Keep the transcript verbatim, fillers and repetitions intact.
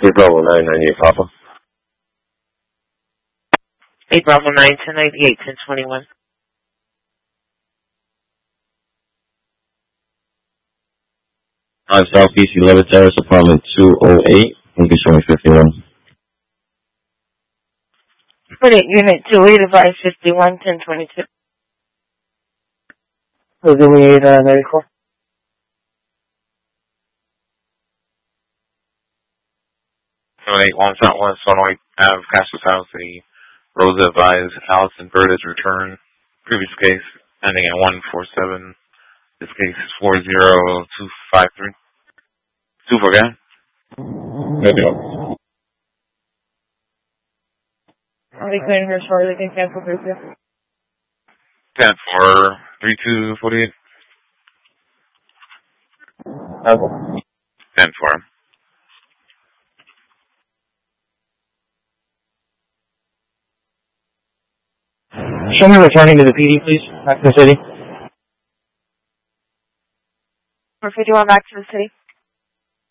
eight Bravo nine ninety-eight Papa. eight Bravo nine, ten ninety-eight, ten twenty-one. On Southeast eleventh Terrace, apartment two oh eight, and be showing fifty-one. Unit, Unit two eight, advise fifty-one, ten twenty-two. Building eight, uh, ninety-four. seven eight one Southwest Sonoy Ave, Castle's House, the Rosa advised Allison Bird has returned. Previous case ending at one four seven. This case is four zero two five three. Two for guy. Good deal. Are they clearing her short? They can cancel this here. ten for three two forty-eight. Okay. ten for. Show me returning to the P D, please. Back to the city. four fifty-one, back to the city.